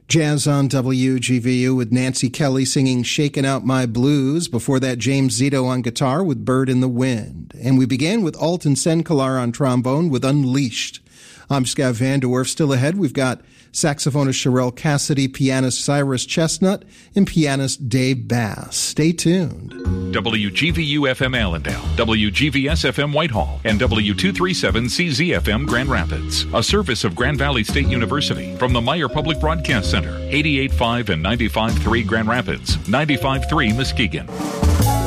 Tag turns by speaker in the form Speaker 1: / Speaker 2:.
Speaker 1: Jazz on WGVU with Nancy Kelly singing Shaking Out My Blues. Before that, James Zito on guitar with Bird in the Wind. And we began with Alton Senkelar on trombone with Unleashed. I'm Scott Van Der Werf. Still ahead, we've got saxophonist Sherelle Cassidy, pianist Cyrus Chestnut, and pianist Dave Bass. Stay tuned.
Speaker 2: WGVU-FM Allendale, WGVS-FM Whitehall, and W237CZ-FM Grand Rapids. A service of Grand Valley State University from the Meyer Public Broadcast Center, 88.5 and 95.3 Grand Rapids, 95.3 Muskegon.